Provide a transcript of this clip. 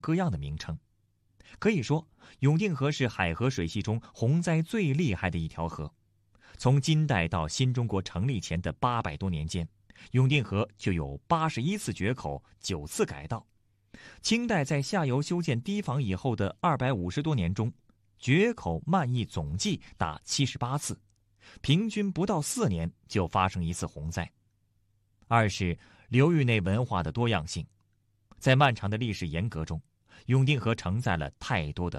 各样的名称。可以说，永定河是海河水系中洪灾最厉害的一条河。从金代到新中国成立前的800多年间，永定河就有81次决口，9次改道。清代在下游修建堤防以后的250多年中，决口漫溢总计达78次，平均不到4年就发生一次洪灾。二是流域内文化的多样性。在漫长的历史沿革中，永定河承载了太多的